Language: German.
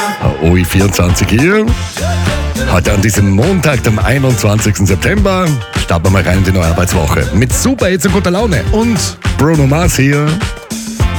OE24 hier. Heute an diesem Montag, dem 21. September, starten wir mal rein in die neue Arbeitswoche. Mit super Hits und guter Laune. Und Bruno Mars hier.